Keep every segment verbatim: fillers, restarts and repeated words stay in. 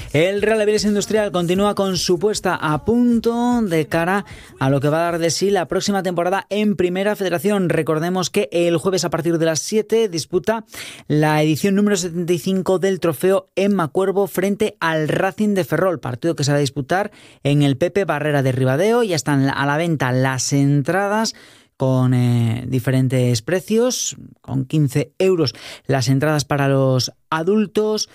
El Real Avilés Industrial continúa con su puesta a punto de cara a lo que va a dar de sí la próxima temporada en Primera Federación. Recordemos que el jueves a partir de las siete disputa la edición número setenta y cinco del trofeo Emma Cuervo frente al Racing de Ferrol, partido que se va a disputar en el Pepe Barrera de Ribadeo. Ya están a la venta las entradas con eh, diferentes precios, con quince euros las entradas para los adultos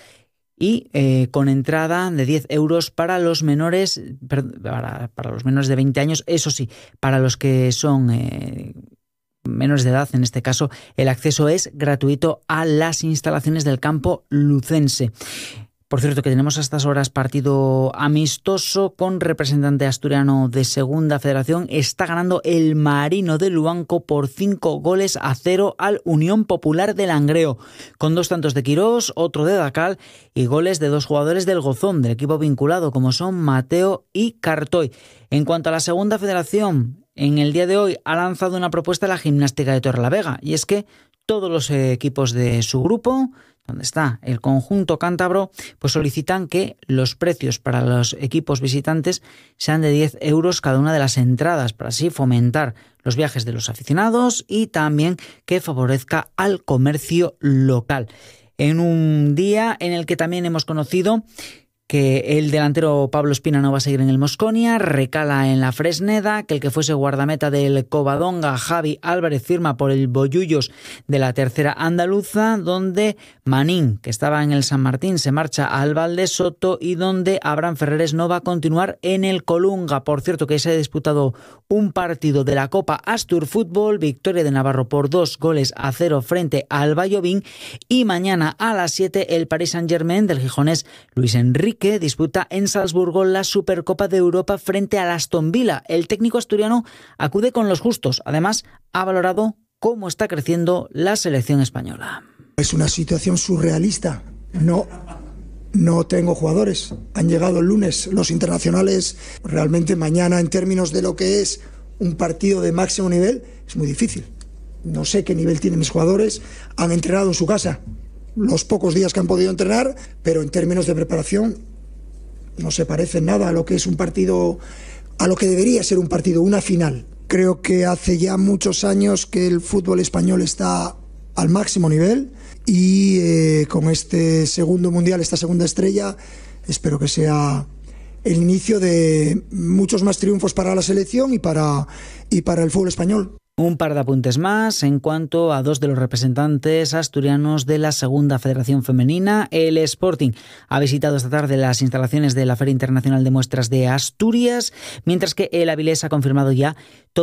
y eh, con entrada de diez euros para los menores, para, para los menores de veinte años. Eso sí, para los que son eh, menores de edad, en este caso, el acceso es gratuito a las instalaciones del campo lucense. Por cierto, que tenemos a estas horas partido amistoso con representante asturiano de Segunda Federación. Está ganando el Marino de Luanco por cinco goles a cero al Unión Popular de Langreo, con dos tantos de Quirós, otro de Dacal y goles de dos jugadores del Gozón, del equipo vinculado, como son Mateo y Cartoy. En cuanto a la Segunda Federación, en el día de hoy ha lanzado una propuesta a la Gimnástica de Torrelavega, y es que todos los equipos de su grupo, donde está el conjunto cántabro, pues solicitan que los precios para los equipos visitantes sean de diez euros cada una de las entradas, para así fomentar los viajes de los aficionados y también que favorezca al comercio local. En un día en el que también hemos conocido que el delantero Pablo Espina no va a seguir en el Mosconia, recala en la Fresneda, que el que fuese guardameta del Covadonga, Javi Álvarez, firma por el Bollullos de la tercera andaluza, donde Manín, que estaba en el San Martín, se marcha al Valdesoto y donde Abraham Ferreres no va a continuar en el Colunga. Por cierto, que se ha disputado un partido de la Copa Astur Fútbol, victoria de Navarro por dos goles a cero frente al Vallovín, y mañana a las siete el Paris Saint-Germain del gijonés Luis Enrique que disputa en Salzburgo la Supercopa de Europa frente al Aston Villa. El técnico asturiano acude con los justos. Además, ha valorado cómo está creciendo la selección española. Es una situación surrealista. No, no tengo jugadores. Han llegado el lunes los internacionales. Realmente mañana, en términos de lo que es un partido de máximo nivel, es muy difícil. No sé qué nivel tienen mis jugadores. Han entrenado en su casa los pocos días que han podido entrenar, pero en términos de preparación no se parece nada a lo que es un partido, a lo que debería ser un partido, una final. Creo que hace ya muchos años que el fútbol español está al máximo nivel y eh, con este segundo mundial, esta segunda estrella, espero que sea el inicio de muchos más triunfos para la selección y para, y para el fútbol español. Un par de apuntes más en cuanto a dos de los representantes asturianos de la Segunda Federación Femenina. El Sporting ha visitado esta tarde las instalaciones de la Feria Internacional de Muestras de Asturias, mientras que el Avilés ha confirmado ya